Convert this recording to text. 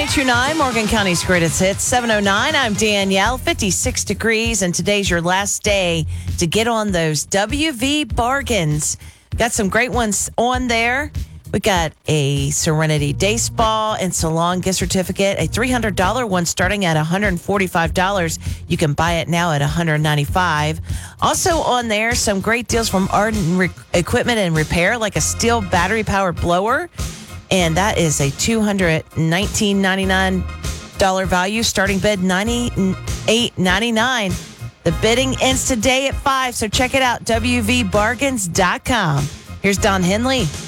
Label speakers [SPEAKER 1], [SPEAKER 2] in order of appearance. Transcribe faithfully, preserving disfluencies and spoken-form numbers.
[SPEAKER 1] two nine, Morgan County's greatest hits, seven oh nine. I'm Danielle, fifty-six degrees, and today's your last day to get on those W V bargains. Got some great ones on there. We got a Serenity Day Spa and Salon gift certificate, a three hundred dollars one starting at one hundred forty-five dollars. You can buy it now at one hundred ninety-five dollars. Also on there, some great deals from Arden Re- Equipment and Repair, like a steel battery-powered blower. And that is a two hundred nineteen ninety-nine dollars value. Starting bid ninety-eight ninety-nine. The bidding ends today at five, so check it out, W V bargains dot com. Here's Don Henley.